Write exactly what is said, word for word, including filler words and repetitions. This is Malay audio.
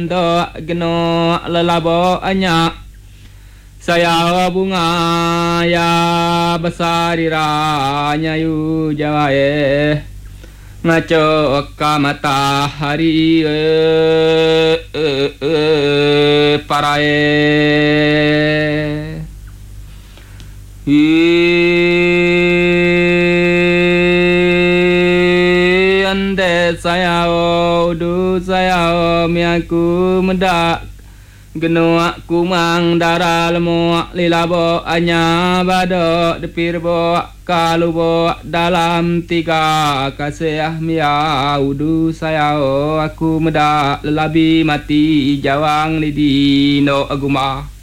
do geno lelabo anya saya bunga ya besar diranya yu jawae ngaco ka matahari eh, eh, eh, parae i ande saya du saya miaku mendak geno aku mang dara lemo lilabo anya bado depirbo kalubo dalam tiga kasih mia udu saya aku mendak lelabi mati jawang lidi no aguma